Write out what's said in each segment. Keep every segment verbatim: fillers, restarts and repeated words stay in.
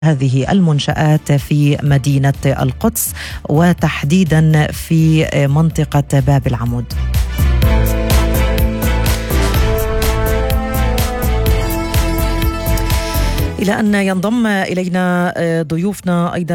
هذه المنشآت في مدينة القدس وتحديدا في منطقة باب العمود. إلى أن ينضم إلينا ضيوفنا أيضا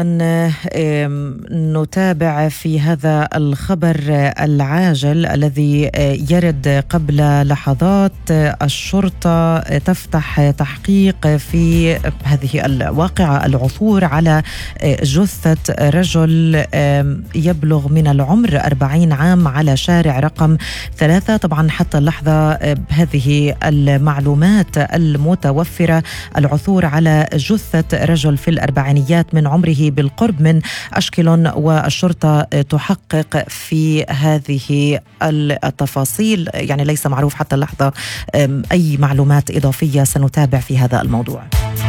نتابع في هذا الخبر العاجل الذي يرد قبل لحظات. الشرطة تفتح تحقيق في هذه الواقعة العثور على جثة رجل يبلغ من العمر أربعين عام على شارع رقم ثلاثة. طبعا حتى اللحظة هذه المعلومات المتوفرة العثور على على جثة رجل في الأربعينيات من عمره بالقرب من أشكلون، والشرطة تحقق في هذه التفاصيل. يعني ليس معروف حتى اللحظة أي معلومات إضافية، سنتابع في هذا الموضوع.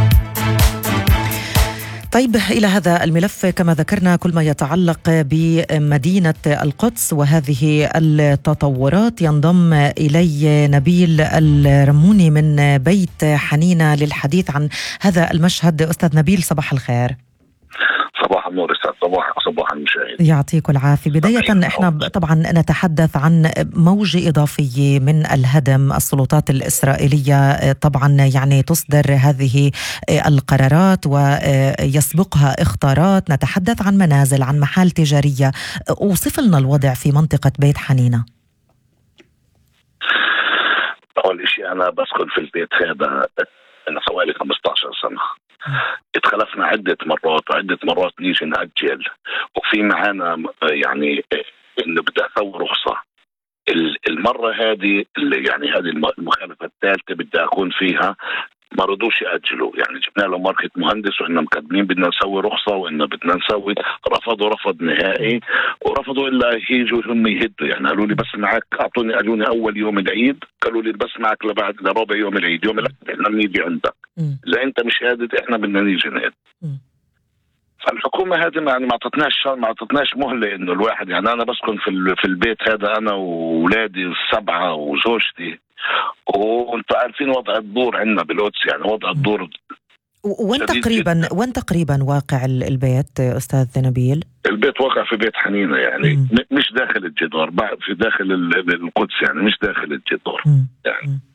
طيب، إلى هذا الملف كما ذكرنا كل ما يتعلق بمدينة القدس وهذه التطورات، ينضم إلي نبيل الرموني من بيت حنينة للحديث عن هذا المشهد. أستاذ نبيل، صباح الخير. صباح النور، صباح صباح المشاهد. يعطيك العافية. بداية احنا طبعا نتحدث عن موجة إضافية من الهدم. السلطات الإسرائيلية طبعا يعني تصدر هذه القرارات ويسبقها إخطارات. نتحدث عن منازل، عن محال تجارية. أوصف لنا الوضع في منطقة بيت حنينة. أول شيء أنا بسكن في البيت هذا من حوالي خمسة عشر سنة. اتخلفنا عدة مرات وعدة مرات نيجي نأجل، وفي معانا يعني إنه بدي أسوي رخصة. المرة هذه اللي يعني هذه المخالفة الثالثة بدي أكون فيها، ما رضوش يأجلوا. يعني جبنا له ماركة مهندس وإنه مقدمين بدنا نسوي رخصة وإنه بدنا نسوي، رفضوا رفض نهائي، ورفضوا إلا يجوا هم يهدوا. يعني قالوا لي بس معك، أعطوني قالوا لي أول يوم العيد، قالوا لي بس معك لبعد لربع يوم العيد، يوم الأحد إحنا بنيجي عندك، إذا أنت مش قادر إحنا بدنا نيجي نهد. فالحكومة هذه يعني ما عطتناش ما عطتناش مهلة إنه الواحد، يعني أنا بسكن في في البيت هذا أنا وأولادي السبعة وزوجتي، وانتم عارفين وضع الدور عندنا بالقدس، يعني وضع الدور. وين تقريبا وين تقريبا واقع البيت استاذ نبيل؟ البيت واقع في بيت حنينة، يعني م. مش داخل الجدار، في داخل القدس، يعني مش داخل الجدار يعني. م.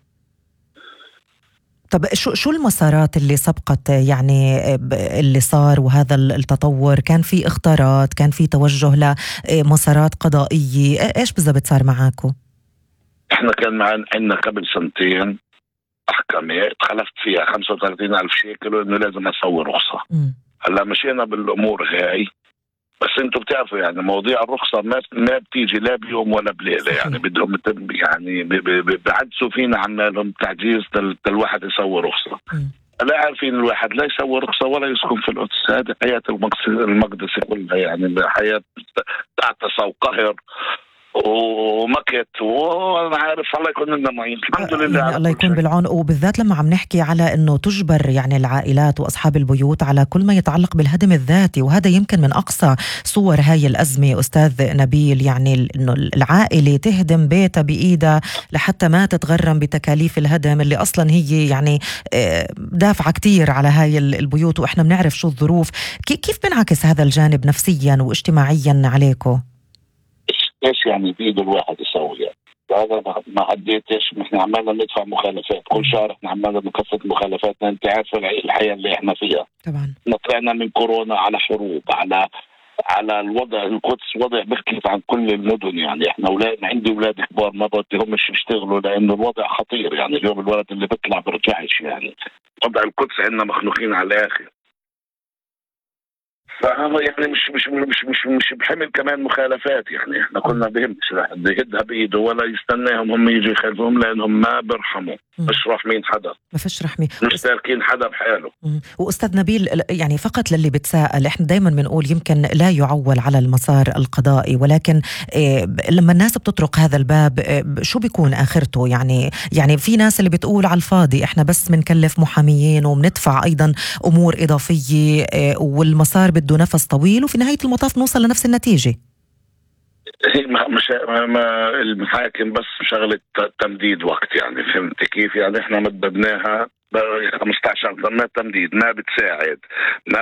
طب شو شو المسارات اللي سبقت يعني اللي صار وهذا التطور؟ كان في اختارات، كان في توجه لمسارات قضائية، ايش بالضبط صار معاكم؟ احنا كان معنا عندنا قبل سنتين محكمة اتخلفت فيها خمسة وثلاثين ألف شيكل وإنه لازم أسوي رخصة. هلا مشينا بالأمور هاي، بس انتم بتعرفوا يعني مواضيع الرخصة ما ما بتيجي لا بيوم ولا بليلة. يعني بدهم يعني بعدسوا فينا عمالهم تعجيز تل الواحد يسوي رخصة. لا عارفين الواحد لا يسوي رخصة ولا يسكن في القدس. هذه حياة المقدسة كلها، يعني حياة تعتسى وقهر ومكت، وانا عارف الله يكون لنا معين. الحمد لله يعني الله يكون بالعون، وبالذات لما عم نحكي على انه تجبر يعني العائلات واصحاب البيوت على كل ما يتعلق بالهدم الذاتي، وهذا يمكن من اقصى صور هاي الازمه استاذ نبيل. يعني انه العائله تهدم بيتها بايدها لحتى ما تتغرم بتكاليف الهدم اللي اصلا هي يعني دافعه كتير على هاي البيوت، واحنا بنعرف شو الظروف. كيف بنعكس هذا الجانب نفسيا واجتماعيا عليكم؟ ايش يعني بيد الواحد يسوي؟ يعني هذا ما عديتش. احنا عمالنا ندفع مخالفات كل شهر، احنا عمالنا نكثر مخالفاتنا. انت عارف الحياه اللي احنا فيها طبعا. طلعنا من كورونا على حروب، على على الوضع. القدس وضع بيختلف عن كل المدن. يعني احنا اولاد، عندي اولاد كبار ما بدهمش يشتغلوا لانه الوضع خطير. يعني اليوم الولد اللي بيطلع برجعش. يعني وضع القدس عندنا مخنوقين على الاخر. فهذا يعني مش مش مش مش مش بحمل كمان مخالفات. يعني احنا كنا بهمش رح يهدها بايده ولا يستناهم هم يجي يخالفهم، لانهم ما بيرحموا. مش رحمين حدا، ما فيش رحمه، مش تاركين حدا بحاله. واستاذ نبيل يعني فقط للي بتساءل، احنا دائما بنقول يمكن لا يعول على المسار القضائي، ولكن إيه لما الناس بتطرق هذا الباب إيه شو بيكون اخرته؟ يعني يعني في ناس اللي بتقول على الفاضي احنا بس بنكلف محاميين وبندفع ايضا امور اضافيه إيه والمسار بده نفس طويل، وفي نهايه المطاف نوصل لنفس النتيجه. هي مش ما المحاكم بس شغله تمديد وقت. يعني فهمت كيف؟ يعني احنا مددناها خمسة عشر قناة تمديد ما بتساعد، ما